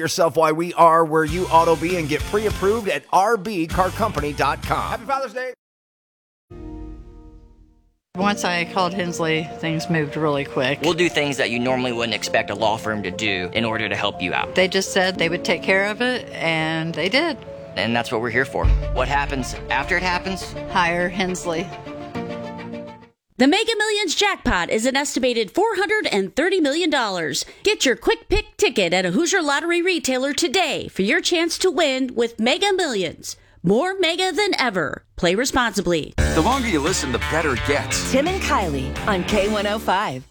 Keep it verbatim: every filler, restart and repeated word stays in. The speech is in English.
yourself why we are where you ought to be and get pre-approved at r b car company dot com. Happy Father's Day. Once I called Hensley, things moved really quick. We'll do things that you normally wouldn't expect a law firm to do in order to help you out. They just said they would take care of it, and they did. And that's what we're here for. What happens after it happens? Hire Hensley. The Mega Millions jackpot is an estimated four hundred thirty million dollars. Get your quick pick ticket at a Hoosier Lottery retailer today for your chance to win with Mega Millions. More mega than ever. Play responsibly. The longer you listen, the better it gets. Tim and Kylie on K one oh five.